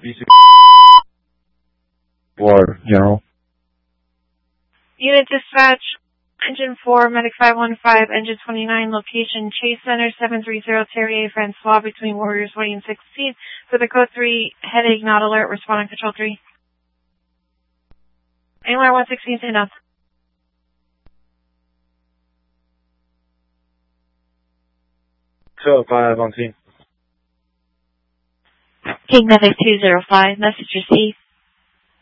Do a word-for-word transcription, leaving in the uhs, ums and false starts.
Or General. Unit dispatch, engine four, medic five one five, engine twenty-nine, location Chase Center seven three zero, Terrier, Francois, between Warriors Way and sixteen. For the code three, headache, not alert, respond on control three. Anywhere one sixteen, stand up. two oh five on scene. King Medic two zero five, message received.